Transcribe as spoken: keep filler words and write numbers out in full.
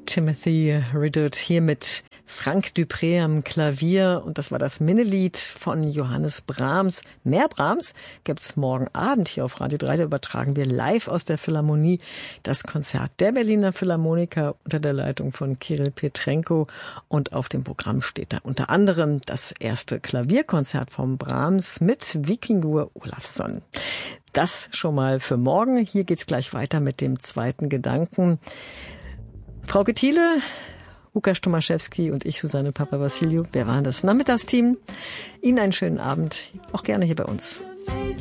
Timothy Reddut hier mit Frank Dupré am Klavier und das war das Minnelied von Johannes Brahms. Mehr Brahms gibt's morgen Abend hier auf Radio drei. Da übertragen wir live aus der Philharmonie das Konzert der Berliner Philharmoniker unter der Leitung von Kirill Petrenko und auf dem Programm steht da unter anderem das erste Klavierkonzert von Brahms mit Víkingur Ólafsson. Das schon mal für morgen. Hier geht's gleich weiter mit dem zweiten Gedanken. Frauke Thiele, Łukasz Tomaszewski und ich, Susanne Papawassiliou. Wir waren das Nachmittagsteam. Ihnen einen schönen Abend, auch gerne hier bei uns.